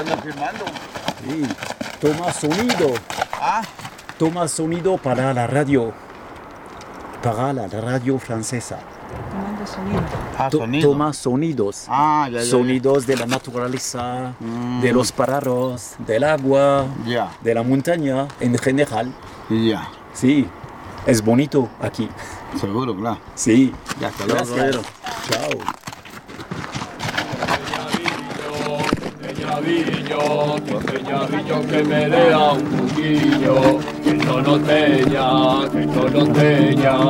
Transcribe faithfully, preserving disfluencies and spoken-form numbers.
Estamos filmando. Sí. Toma sonido. Ah, Toma sonido para la radio. Para la radio francesa. Tomando sonido. ah To- sonido. Toma sonidos. Ah, ya, ya, ya. Sonidos de la naturaleza, Mm. de los pájaros, del agua, Ya, de la montaña en general. ya. Sí, es bonito aquí. Seguro, claro. Sí. Ya, hasta luego, Gracias. caballero. Chao. Peñavillo, Peñavillo que me lea un poquillo, que esto no teña, que esto no teña.